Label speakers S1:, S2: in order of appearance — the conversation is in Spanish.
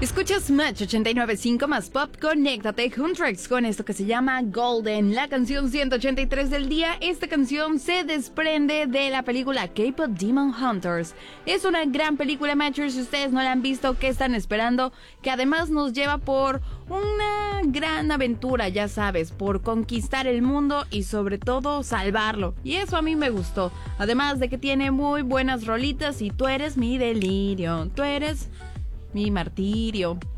S1: Escuchas Match 89.5 más pop, conéctate Huntrix con esto que se llama Golden, la canción 183 del día. Esta canción se desprende de la película K-Pop Demon Hunters. Es una gran película, Matchers. Si ustedes no la han visto, ¿qué están esperando? Que además nos lleva por una gran aventura, ya sabes, por conquistar el mundo y sobre todo salvarlo. Y eso a mí me gustó. Además de que tiene muy buenas rolitas y tú eres mi delirio, tú eres mi martirio.